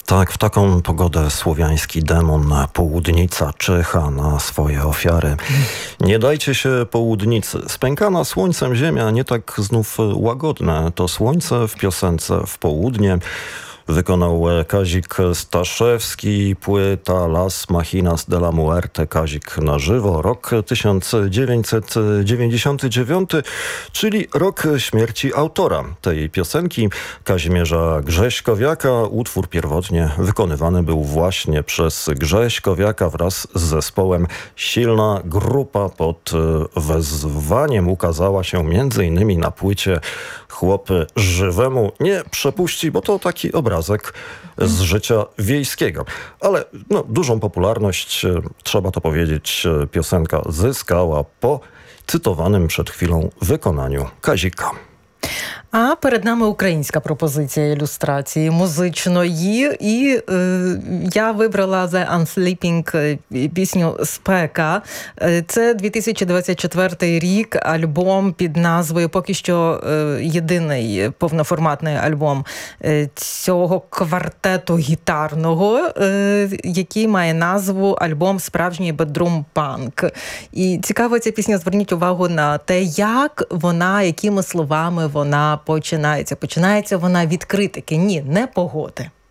Tak, w taką pogodę słowiański demon południca czyha na swoje ofiary. Nie dajcie się południcy. Spękana słońcem ziemia, nie tak znów łagodne. To słońce w piosence w południe. Wykonał Kazik Staszewski, płyta Las Machinas de la Muerte, Kazik na żywo, rok 1999, czyli rok śmierci autora tej piosenki, Kazimierza Grześkowiaka. Utwór pierwotnie wykonywany był właśnie przez Grześkowiaka wraz z zespołem. Silna grupa pod wezwaniem ukazała się m.in. na płycie Chłop żywemu nie przepuści, bo to taki obrazek z życia wiejskiego. Ale dużą popularność, trzeba to powiedzieć, piosenka zyskała po cytowanym przed chwilą wykonaniu Kazika. А перед нами українська пропозиція ілюстрації музичної. І я вибрала The Unsleeping пісню «Спека». Це 2024 рік, альбом під назвою, поки що єдиний повноформатний альбом цього квартету гітарного, який має назву «Альбом справжній бедрум-панк». І цікаво ця пісня, зверніть увагу на те, як вона, якими словами вона починається. Починається вона від критики. Ні, не погоди.